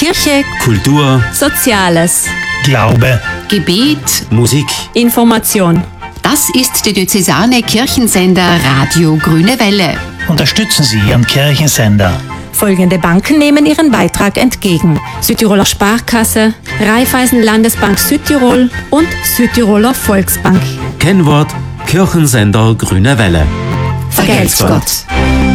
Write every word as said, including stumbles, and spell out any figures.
Kirche, Kultur, Soziales, Glaube, Gebet, Musik. Information. das ist der diözesane Kirchensender Radio Grüne Welle. unterstützen Sie Ihren Kirchensender. Folgende Banken nehmen ihren Beitrag entgegen: Südtiroler Sparkasse, Raiffeisen Landesbank Südtirol und Südtiroler Volksbank. Kennwort: Kirchensender Grüne Welle. Vergelt's Gott.